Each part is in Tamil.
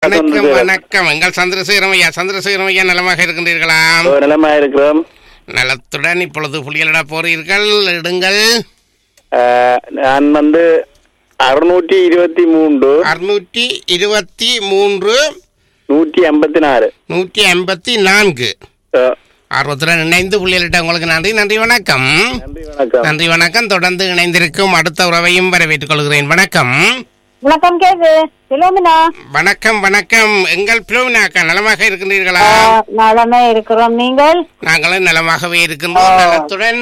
வணக்கம் வணக்கம். எங்கள் சந்திரசேகரம் ஐயா, சந்திரசேகரம் ஐயா நலமாக இருக்கின்றீர்களா? நலமாக இருக்கிறோம். நலத்துடன் இப்பொழுது புலிகளிட போறீர்கள், இடுங்கள். நான் 623 623 154 154 ஆர்வத்துடன் இணைந்து புள்ளிகளிட்ட உங்களுக்கு நன்றி. நன்றி வணக்கம். நன்றி வணக்கம். நன்றி வணக்கம். தொடர்ந்து இணைந்திருக்கும் அடுத்த உறவையும் வரவேற்றுக் கொள்கிறேன். வணக்கம். வணக்கம் கேது பிலோமினா. வணக்கம் வணக்கம். எங்கள் பிலோமினாக்கா நலமாக இருக்கின்றீர்களா? நலமே இருக்கிறோம். நீங்கள்? நாங்களும் நலமாகவே இருக்கின்றோம். நலத்துடன்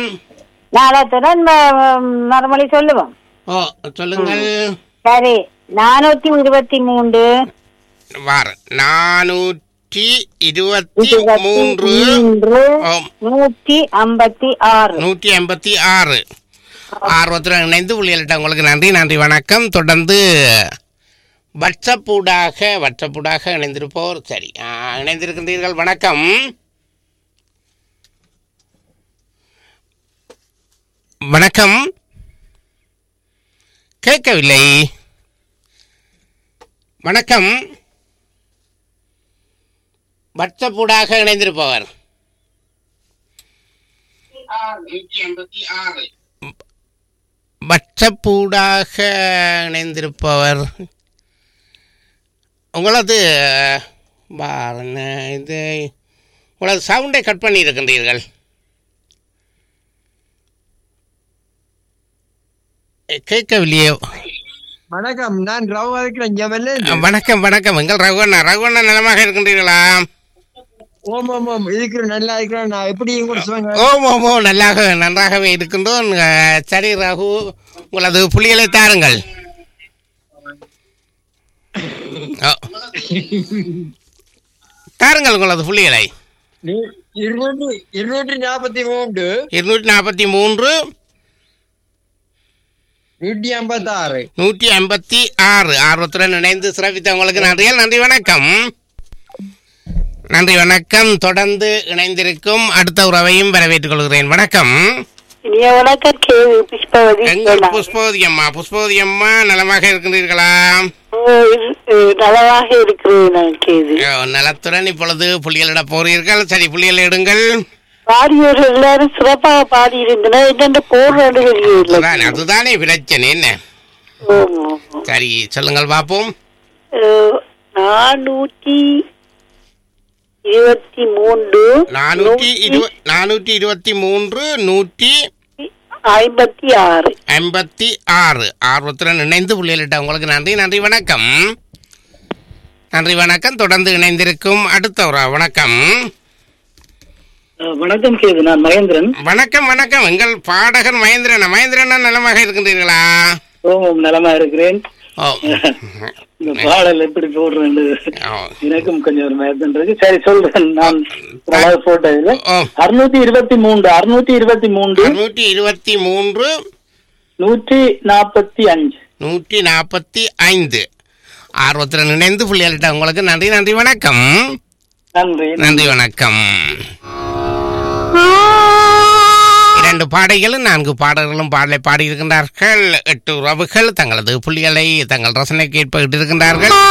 மறுமொழி சொல்லுவோம். ஓ சொல்லுங்கள். சரி, 423 வார 423 156 ஆர்வத்துடன் இணைந்து புள்ளிகளிட்ட உங்களுக்கு நன்றி. நன்றி வணக்கம். தொடர்ந்து வாட்ஸ்அப்பூடாக இணைந்திருப்போர். சரி, இணைந்திருக்கின்றீர்கள். வணக்கம். வணக்கம். கேட்கவில்லை. வணக்கம். வாட்ஸ்அப்பூடாக இணைந்திருப்பவர் வாட்ஸ்அப்பூடாக இணைந்திருப்பவர் உங்களது இது உங்களது சவுண்டை கட் பண்ணி இருக்கின்றீர்கள். கேட்கவில்லையோ? வணக்கம், நான் ரகுவா இருக்கிறேன். வணக்கம் வணக்கம். எங்கள் ரகுவண்ணா நலமாக இருக்கின்றீர்களா? ஓம் ஓம் ஓம் இருக்கிறேன், நல்லா இருக்கிறேன். நான் எப்படி ஓம் நன்றாகவே இருக்கின்றோம். சரி ரகு, உங்களது புள்ளிகளை தாருங்கள். தாருங்கள் உங்களது புள்ளிகளை. 243 156 ஆர்வத்துடன் இணைந்து சிறப்பித்த உங்களுக்கு நன்றிகள். நன்றி வணக்கம். நன்றி வணக்கம். தொடர்ந்து இணைந்திருக்கும் அடுத்த உறவையும் வரவேற்றுக் கொள்கிறேன். வணக்கம். புஷ்பவதி அம்மா நலமாக இருக்கின்றீர்களா? நலமாக இருக்கிறேன். நலத்துடன் இப்பொழுது புள்ளிகளிட போறீர்கள். சரி, புள்ளிகள் எடுங்கள். பாடியோர் எல்லாரும் சிறப்பாக பாடி இருந்தனர். அதுதானே பிரச்சனை. என்ன சரி சொல்லுங்கள் பார்ப்போம். 423 156 ஆர்வத்துடன் இணைந்து புள்ளிகளிட்ட உங்களுக்கு நன்றி. நன்றி வணக்கம். நன்றி வணக்கம். தொடர்ந்து இணைந்திருக்கும் அடுத்த ஒரு வணக்கம். வணக்கம் கேது, நான் மகேந்திரன். வணக்கம் வணக்கம். எங்கள் பாடகர் மகேந்திரன் நலமாக இருக்கின்றீர்களா? ஓம் நலமா இருக்கிறேன். இந்த பாடல் எப்படி போடுறேன் எனக்கும் கொஞ்சம் ஒரு மயக்கம் இருக்கு. சரி சொல்றேன். நான் போட்டதுல 623 145 ஆர்வத்துடன் இணைந்து புள்ளிகளிட்ட உங்களுக்கு நன்றி. நன்றி வணக்கம். நன்றி வணக்கம். 2 பாடைகளும் 4 பாடல்களும் பாடலை பாடியிருக்கின்றார்கள். 8 உறவுகள் தங்களது புள்ளிகளை தங்கள் ரசனைக்கு ஏற்ப இட்டிருக்கின்றார்கள்.